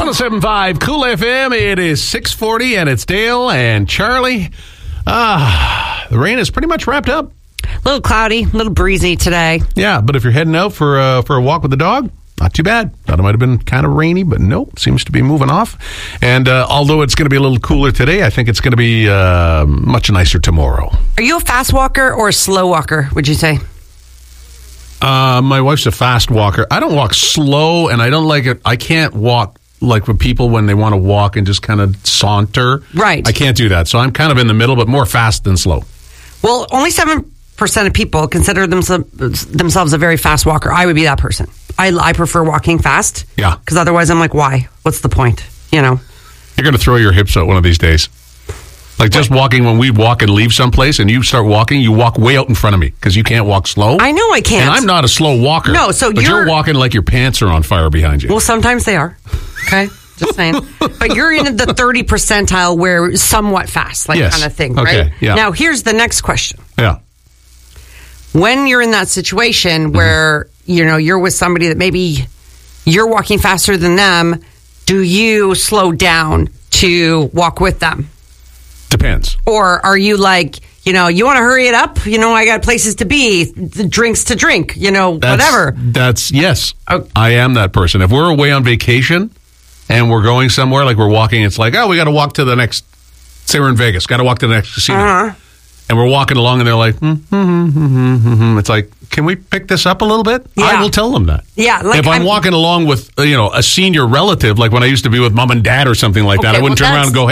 107.5 Cool FM. It is 6:40 and it's Dale and Charlie. The rain is pretty much wrapped up. A little cloudy, a little breezy today. Yeah, but if you're heading out for a walk with the dog, not too bad. Thought it might have been kind of rainy, but no, it seems to be moving off. And although it's going to be a little cooler today, I think it's going to be much nicer tomorrow. Are you a fast walker or a slow walker, would you say? My wife's a fast walker. I don't walk slow, and I don't like it. I can't walk like with people when they want to walk and just kind of saunter. Right. I can't do that. So I'm kind of in the middle, but more fast than slow. Well, only 7% of people consider themselves a very fast walker. I would be that person. I prefer walking fast. Yeah. Because otherwise I'm like, why? What's the point? You know? You're going to throw your hips out one of these days. Like just walking, when we walk and leave someplace and you start walking, you walk way out in front of me because you can't walk slow. I know I can't. And I'm not a slow walker. No, so but you're walking like your pants are on fire behind you. Well, sometimes they are. Okay? Just saying. But you're in the 30 percentile where somewhat fast, like kind of thing, right? Okay, yeah. Now, here's the next question. Yeah. When you're in that situation where, you're with somebody that maybe you're walking faster than them, do you slow down to walk with them? Depends. Or are you like, you want to hurry it up? I got places to be, drinks to drink, whatever. Yes. Okay. I am that person. If we're away on vacation and we're going somewhere, like we're walking, it's like, we got to walk to the next, say we're in Vegas, got to walk to the next casino. Uh-huh. And we're walking along and they're like, It's like, can we pick this up a little bit? Yeah. I will tell them that. Yeah. Like if I'm walking along with, a senior relative, like when I used to be with mom and dad or something like that, I wouldn't turn around and go,